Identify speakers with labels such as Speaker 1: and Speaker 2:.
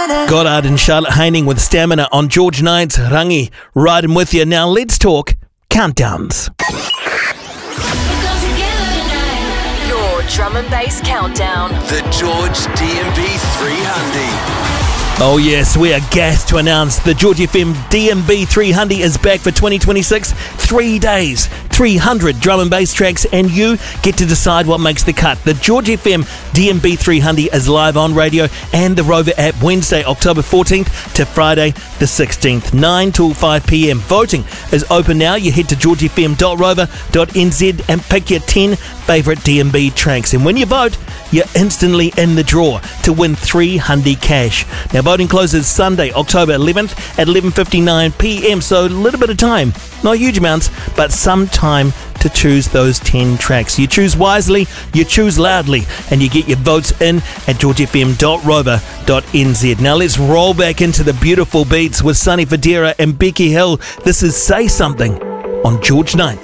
Speaker 1: Goddard and Charlotte Haining with Stamina on George Knight's Rangi. Riding with you. Now let's talk countdowns.
Speaker 2: Your drum and bass countdown.
Speaker 3: The George DMB 300.
Speaker 1: Oh yes, we are gassed to announce the George FM DMB 300 is back for 2026. 3 days, 300 drum and bass tracks, and you get to decide what makes the cut. The George FM DMB 300 is live on radio and the Rover app Wednesday, October 14th to Friday the 16th, 9 till 5 p.m. Voting is open now. You head to georgefm.rover.nz and pick your 10 favourite DMB tracks. And when you vote, you're instantly in the draw to win 300 cash. Now, voting closes Sunday, October 11th at 11:59 p.m. So a little bit of time, not huge amounts, but some time to choose those 10 tracks. You choose wisely, you choose loudly, and you get your votes in at georgefm.rover.nz. Now let's roll back into the beautiful beats with Sonny Fodera and Becky Hill. This is Say Something on George Knight.